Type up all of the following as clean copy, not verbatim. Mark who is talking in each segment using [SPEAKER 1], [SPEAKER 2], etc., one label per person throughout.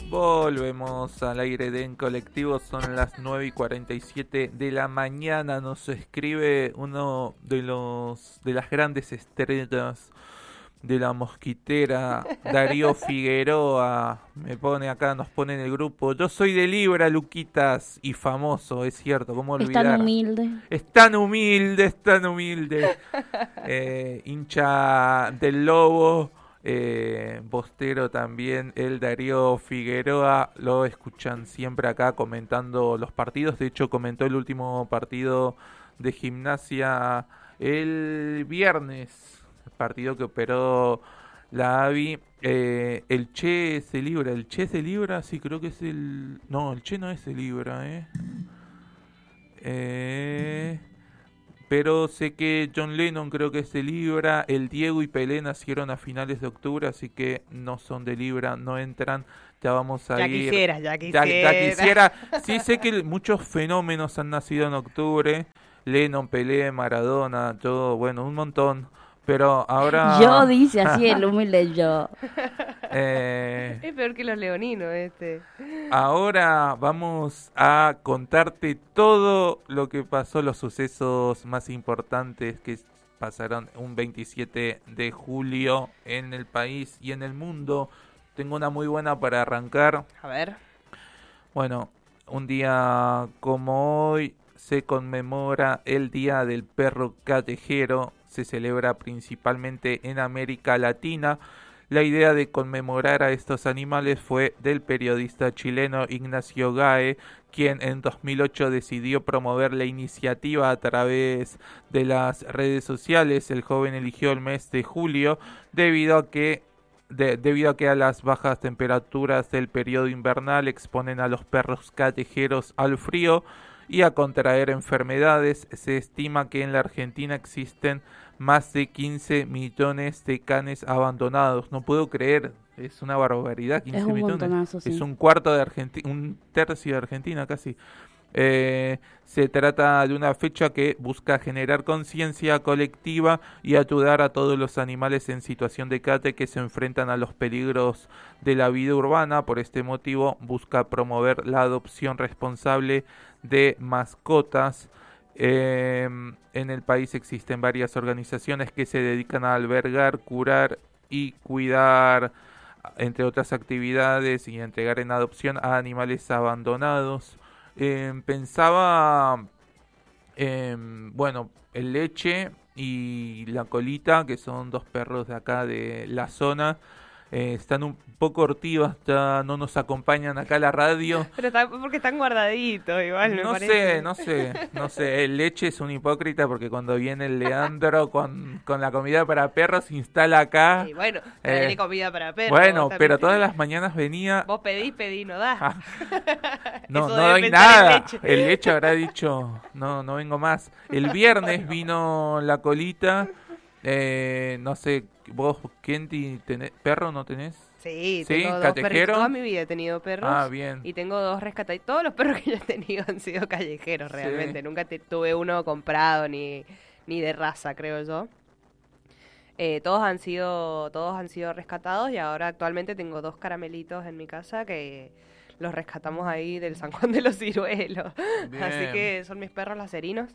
[SPEAKER 1] Volvemos al aire de En Colectivo, son las 9:47 de la mañana. Nos escribe uno de las grandes estrellas de la mosquitera, Darío Figueroa. Nos pone en el grupo: yo soy de Libra, Luquitas, y famoso, es cierto, ¿cómo olvidar? Es tan humilde. Hincha del Lobo. Bostero también, el Darío Figueroa, lo escuchan siempre acá comentando los partidos. De hecho comentó el último partido de Gimnasia el viernes, el partido que operó la AVI. El Che es de Libra, sí, creo que es el... No, el Che no es de Libra, pero sé que John Lennon creo que es de Libra, el Diego y Pelé nacieron a finales de octubre, así que no son de Libra, no entran. Ya vamos a ir.
[SPEAKER 2] Ya quisiera.
[SPEAKER 1] Sí, sé que muchos fenómenos han nacido en octubre. Lennon, Pelé, Maradona, todo, bueno, un montón. Pero ahora...
[SPEAKER 3] Yo, dice así el humilde yo.
[SPEAKER 2] Es peor que los leoninos
[SPEAKER 1] Ahora vamos a contarte todo lo que pasó, los sucesos más importantes que pasaron un 27 de julio en el país y en el mundo. Tengo una muy buena para arrancar.
[SPEAKER 2] A ver.
[SPEAKER 1] Bueno, un día como hoy se conmemora el Día del Perro Callejero. Se celebra principalmente en América Latina. La idea de conmemorar a estos animales fue del periodista chileno Ignacio Gae, quien en 2008 decidió promover la iniciativa a través de las redes sociales. El joven eligió el mes de julio debido a que a las bajas temperaturas del periodo invernal exponen a los perros callejeros al frío y a contraer enfermedades. Se estima que en la Argentina existen más de 15 millones de canes abandonados. No puedo creer, es una barbaridad, 15 millones. Sí. Es un cuarto de Argentina, un tercio de Argentina casi. Se trata de una fecha que busca generar conciencia colectiva y ayudar a todos los animales en situación de calle que se enfrentan a los peligros de la vida urbana. Por este motivo busca promover la adopción responsable de mascotas. En el país existen varias organizaciones que se dedican a albergar, curar y cuidar, entre otras actividades, y entregar en adopción a animales abandonados. Pensaba, bueno, el Leche y la Colita, que son dos perros de acá de la zona, están un poco hortivas, ya no nos acompañan acá a la radio.
[SPEAKER 2] Pero porque están guardaditos, igual me parece.
[SPEAKER 1] No sé. El Leche es un hipócrita porque cuando viene el Leandro con la comida para perros se instala acá.
[SPEAKER 2] Sí, bueno, tiene comida para perros.
[SPEAKER 1] Bueno, pero todas las mañanas venía...
[SPEAKER 2] Vos pedí, no das.
[SPEAKER 1] No doy nada. El Leche habrá dicho, no vengo más. El viernes vino la Colita. No sé, vos, Kenty, ¿perro no tenés?
[SPEAKER 2] Sí, tengo dos perros. Toda mi vida he tenido perros.
[SPEAKER 1] Ah, bien.
[SPEAKER 2] Y tengo dos rescatados. Todos los perros que yo he tenido han sido callejeros, realmente. Sí. Nunca tuve uno comprado ni de raza, creo yo. Todos han sido rescatados y ahora actualmente tengo dos caramelitos en mi casa que los rescatamos ahí del San Juan de los Ciruelos. Bien. Así que son mis perros lacerinos.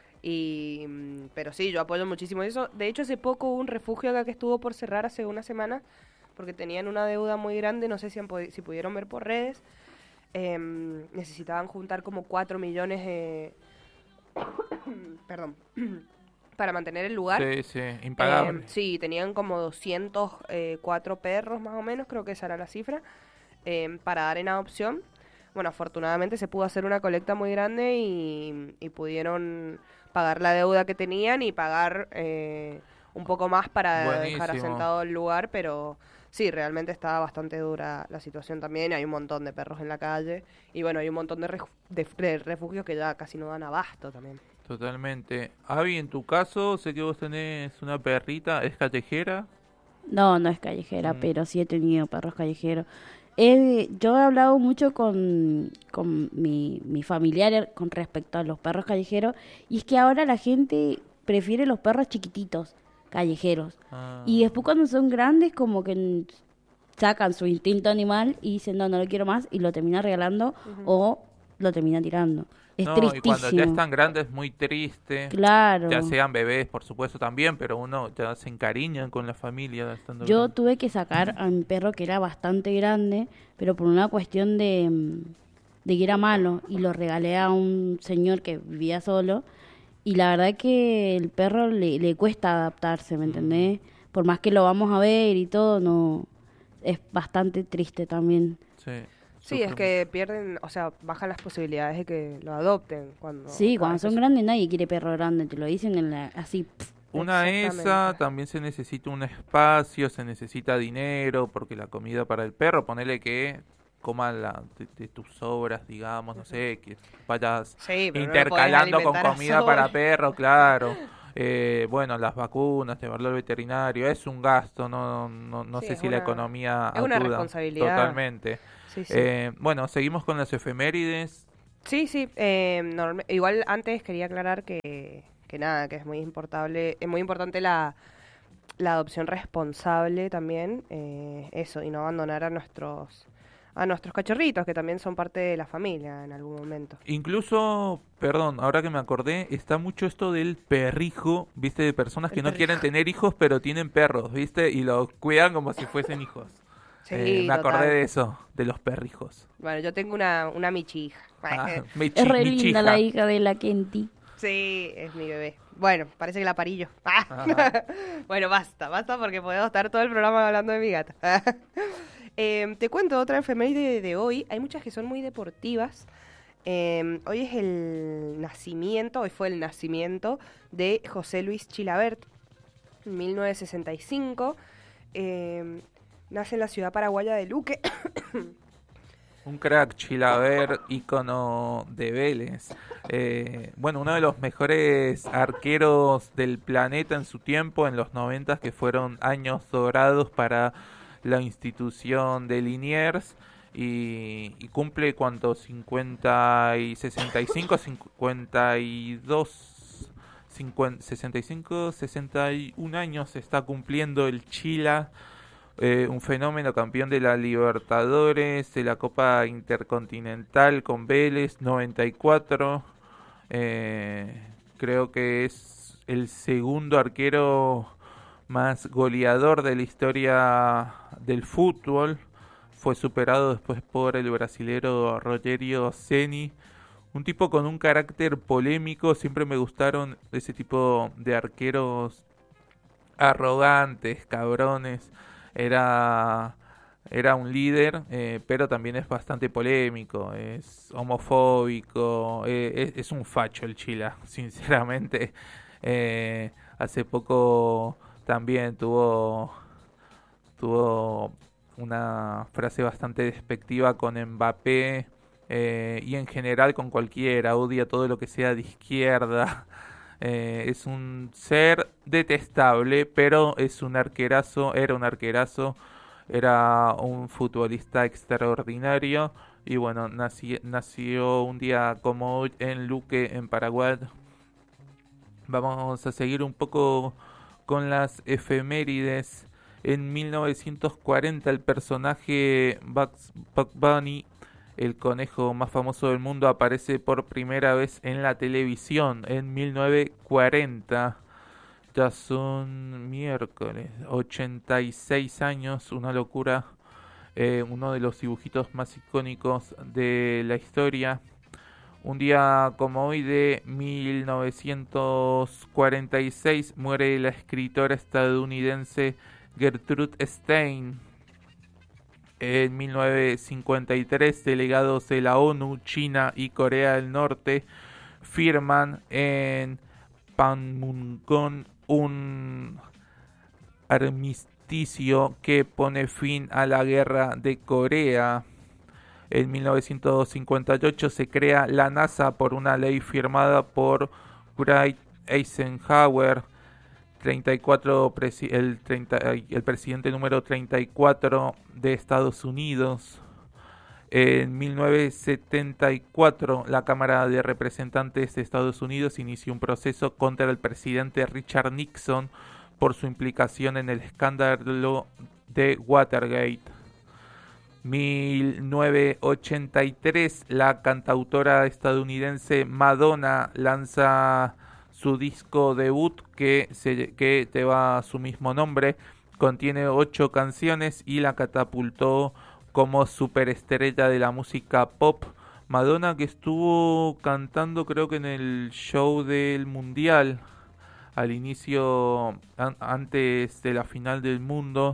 [SPEAKER 2] Pero sí, yo apoyo muchísimo eso. De hecho, hace poco hubo un refugio acá que estuvo por cerrar hace una semana porque tenían una deuda muy grande, no sé si pudieron ver por redes. Necesitaban juntar como 4 millones para mantener el lugar.
[SPEAKER 1] Sí, impagable.
[SPEAKER 2] Sí, tenían como 204 perros más o menos, creo que esa era la cifra, para dar en adopción. Bueno, afortunadamente se pudo hacer una colecta muy grande y pudieron pagar la deuda que tenían y pagar un poco más para
[SPEAKER 1] Buenísimo.
[SPEAKER 2] Dejar asentado el lugar, pero sí, realmente está bastante dura la situación también. Hay un montón de perros en la calle y bueno, hay un montón de refugios que ya casi no dan abasto también.
[SPEAKER 1] Totalmente. Avi, en tu caso, sé que vos tenés una perrita, ¿es callejera?
[SPEAKER 3] No es callejera, pero sí he tenido perros callejeros. Yo he hablado mucho con mi familiar con respecto a los perros callejeros, y es que ahora la gente prefiere los perros chiquititos, callejeros. Y después cuando son grandes como que sacan su instinto animal y dicen, no lo quiero más, y lo termina regalando o lo termina tirando. Es
[SPEAKER 1] No,
[SPEAKER 3] tristísimo.
[SPEAKER 1] y cuando ya están grandes es muy triste.
[SPEAKER 3] Claro.
[SPEAKER 1] Ya sean bebés, por supuesto, también, pero uno ya se encariña con la familia estando
[SPEAKER 3] Yo
[SPEAKER 1] grande.
[SPEAKER 3] tuve que sacar a mi perro que era bastante grande, pero por una cuestión de que era malo, y lo regalé a un señor que vivía solo, y la verdad que el perro le cuesta adaptarse, ¿me entendés? Por más que lo vamos a ver y todo, no es bastante triste también.
[SPEAKER 1] Sí,
[SPEAKER 2] Sí, es
[SPEAKER 1] sufre
[SPEAKER 2] que pierden, o sea, bajan las posibilidades de que lo adopten cuando...
[SPEAKER 3] Sí, cuando
[SPEAKER 2] cada
[SPEAKER 3] son
[SPEAKER 2] vez-
[SPEAKER 3] grandes nadie quiere perro grande, te lo dicen así.
[SPEAKER 1] Una
[SPEAKER 2] Exactamente.
[SPEAKER 1] esa, también se necesita un espacio, se necesita dinero, porque la comida para el perro, ponele que coma de tus sobras, digamos, no sé, que vayas
[SPEAKER 2] Sí, pero no lo podés
[SPEAKER 1] intercalando con
[SPEAKER 2] alimentar a
[SPEAKER 1] comida para
[SPEAKER 2] sobra.
[SPEAKER 1] perro, claro. Bueno, las vacunas, llevarlo al veterinario, es un gasto, no
[SPEAKER 2] Sí,
[SPEAKER 1] sé
[SPEAKER 2] es
[SPEAKER 1] si la
[SPEAKER 2] una-
[SPEAKER 1] economía
[SPEAKER 2] es una
[SPEAKER 1] ayuda.
[SPEAKER 2] responsabilidad.
[SPEAKER 1] Totalmente.
[SPEAKER 2] Sí, sí.
[SPEAKER 1] Bueno, seguimos con las efemérides.
[SPEAKER 2] Sí, sí. Igual antes quería aclarar que nada, que es muy importante la adopción responsable también, eso, y no abandonar a nuestros cachorritos, que también son parte de la familia en algún momento.
[SPEAKER 1] Incluso, perdón, ahora que me acordé, está mucho esto del perrijo, ¿viste? De personas
[SPEAKER 2] El
[SPEAKER 1] que no quieren
[SPEAKER 2] perrijo.
[SPEAKER 1] tener hijos, pero tienen perros, ¿viste? Y los cuidan como si fuesen hijos.
[SPEAKER 2] Sí,
[SPEAKER 1] Me acordé
[SPEAKER 2] total.
[SPEAKER 1] de eso, de los perrijos.
[SPEAKER 2] Bueno, yo tengo una michija.
[SPEAKER 1] Ah,
[SPEAKER 3] Es re
[SPEAKER 1] mi
[SPEAKER 3] linda
[SPEAKER 1] chija.
[SPEAKER 3] la hija de la Kenty.
[SPEAKER 2] Sí, es mi bebé. Bueno, parece que la parí yo.
[SPEAKER 1] Ajá.
[SPEAKER 2] Bueno, basta porque podemos estar todo el programa hablando de mi gata. Te cuento otra efeméride de hoy. Hay muchas que son muy deportivas. Hoy fue el nacimiento de José Luis Chilabert, en 1965. Nace en la ciudad paraguaya de Luque.
[SPEAKER 1] Un crack, Chilaver, ícono de Vélez. Bueno, uno de los mejores arqueros del planeta en su tiempo, en los 90, que fueron años dorados para la institución de Liniers. Y cumple cuánto, 50 y 65, 52, 65, 61 años está cumpliendo el Chila. Un fenómeno, campeón de la Libertadores, de la Copa Intercontinental con Vélez, 94. Creo que es el segundo arquero más goleador de la historia del fútbol. Fue superado después por el brasilero Rogério Ceni. Un tipo con un carácter polémico. Siempre me gustaron ese tipo de arqueros arrogantes, cabrones. Era un líder, pero también es bastante polémico, es homofóbico, es un facho el Chila, sinceramente. Hace poco también tuvo una frase bastante despectiva con Mbappé, y en general con cualquiera, odia todo lo que sea de izquierda. Es un ser detestable, pero es un arquerazo, era un futbolista extraordinario. Y bueno, nació un día como hoy en Luque, en Paraguay. Vamos a seguir un poco con las efemérides. En 1940 el personaje Bugs Bunny, el conejo más famoso del mundo, aparece por primera vez en la televisión en 1940. Ya son miércoles, 86 años, una locura. Uno de los dibujitos más icónicos de la historia. Un día como hoy de 1946 muere la escritora estadounidense Gertrude Stein. En 1953, delegados de la ONU, China y Corea del Norte firman en Panmunjom un armisticio que pone fin a la guerra de Corea. En 1958 se crea la NASA por una ley firmada por Dwight Eisenhower, el presidente número 34 de Estados Unidos. En 1974, la Cámara de Representantes de Estados Unidos inició un proceso contra el presidente Richard Nixon por su implicación en el escándalo de Watergate. 1983, la cantautora estadounidense Madonna lanza su disco debut que lleva su mismo nombre. Contiene 8 canciones y la catapultó como superestrella de la música pop. Madonna, que estuvo cantando creo que en el show del Mundial al inicio, antes de la final del mundo.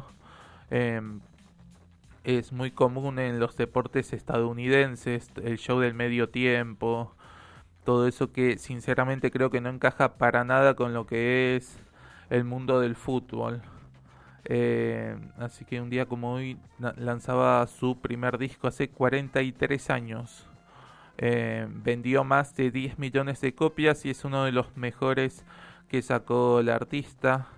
[SPEAKER 1] Es muy común en los deportes estadounidenses, el show del medio tiempo, todo eso que sinceramente creo que no encaja para nada con lo que es el mundo del fútbol. Así que un día como hoy lanzaba su primer disco hace 43 años. Vendió más de 10 millones de copias y es uno de los mejores que sacó el artista.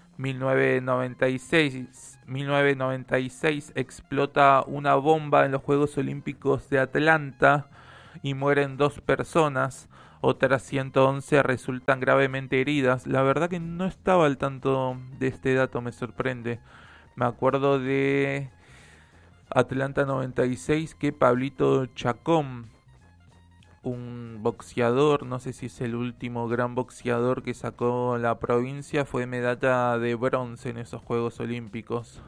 [SPEAKER 1] 1996 explota una bomba en los Juegos Olímpicos de Atlanta y mueren 2 personas. Otras 111 resultan gravemente heridas. La verdad que no estaba al tanto de este dato, me sorprende. Me acuerdo de Atlanta 96 que Pablito Chacón, un boxeador, no sé si es el último gran boxeador que sacó la provincia, fue medalla de bronce en esos Juegos Olímpicos.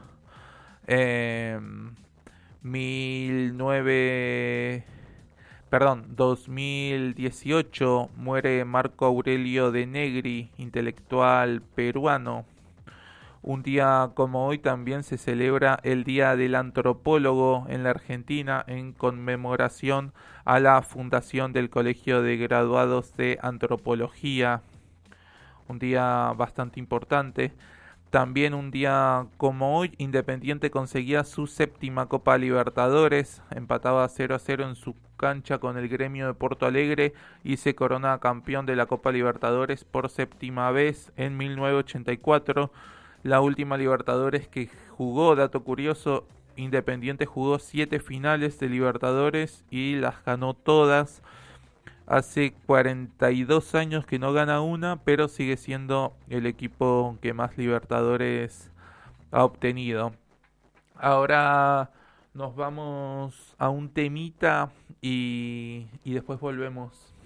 [SPEAKER 1] 2018 muere Marco Aurelio de Negri, intelectual peruano. Un día como hoy también se celebra el Día del Antropólogo en la Argentina en conmemoración a la fundación del Colegio de Graduados de Antropología. Un día bastante importante. También un día como hoy, Independiente conseguía su 7ª Copa Libertadores, empataba 0-0 en su cancha con el Gremio de Porto Alegre y se corona campeón de la Copa Libertadores por 7ª vez en 1984. La última Libertadores que jugó, dato curioso, Independiente jugó 7 finales de Libertadores y las ganó todas. Hace 42 años que no gana una, pero sigue siendo el equipo que más Libertadores ha obtenido. Ahora nos vamos a un temita y después volvemos.